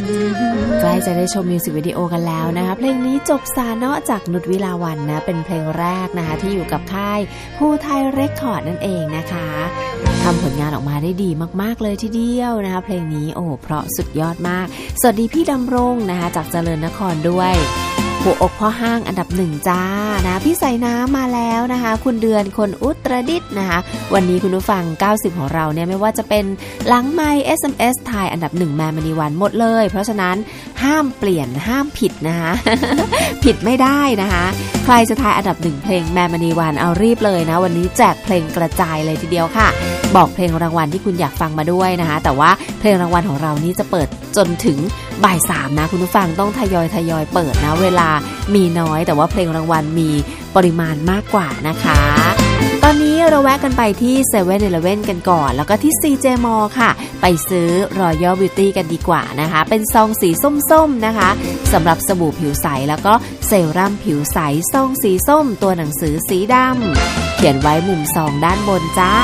ใกล้จะได้ชมมิวสิกวิดีโอกันแล้วนะคะเพลงนี้จบซาเนาะจากนุชวิลาวันนะเป็นเพลงแรกนะคะที่อยู่กับค่ายภูไทยเรคคอร์ดนั่นเองนะคะทำผลงานออกมาได้ดีมากๆเลยทีเดียวนะคะเพลงนี้โอ้เพราะสุดยอดมากสวัสดีพี่ดำรงนะคะจากเจริญนครด้วยหัวอกพ่อห้างอันดับ1จ้านะพี่ใส่น้ำมาแล้วนะคะคุณเดือนคนอุตรดิตถ์นะคะวันนี้คุณผู้ฟัง90ของเราเนี่ยไม่ว่าจะเป็นหลังไมค์ SMS ทายอันดับ1แมมณีวันหมดเลยเพราะฉะนั้นห้ามเปลี่ยนห้ามผิดนะคะ ผิดไม่ได้นะคะใครจะทายอันดับ1เพลงแมมณีวันเอารีบเลยนะวันนี้แจกเพลงกระจายเลยทีเดียวค่ะบอกเพลงรางวัลที่คุณอยากฟังมาด้วยนะคะแต่ว่าเพลงรางวัลของเรานี่จะเปิดจนถึงบ่าย3นะคุณผู้ฟังต้องทยอยเปิดนะเวลามีน้อยแต่ว่าเพลงรางวัลมีปริมาณมากกว่านะคะตอนนี้เราแวะกันไปที่ 7-Eleven กันก่อนแล้วก็ที่ CJ Mall ค่ะไปซื้อ Royal Beauty กันดีกว่านะคะเป็นซองสีส้มๆนะคะสำหรับสบู่ผิวใสแล้วก็เซรั่มผิวใสซองสีส้มตัวหนังสือสีดำเขียนไว้มุมซองด้านบนจ้า